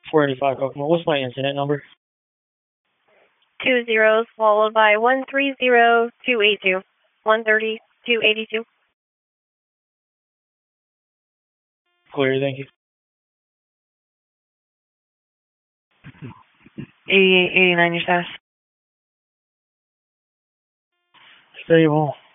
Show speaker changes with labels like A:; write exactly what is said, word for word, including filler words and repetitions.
A: four eighty-five Kokomo. What's my incident number?
B: Two zeros followed by one three zero two eight two. One thirty two eighty two.
A: Clear, thank you.
C: eighty-eight, eighty-nine, your status.
A: Stable.